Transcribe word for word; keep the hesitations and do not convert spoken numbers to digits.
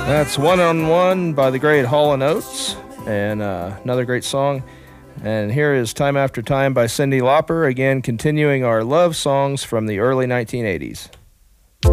That's One on One by the great Hall and Oates, and uh, another great song. And here is Time After Time by Cyndi Lauper, again continuing our love songs from the early nineteen eighties.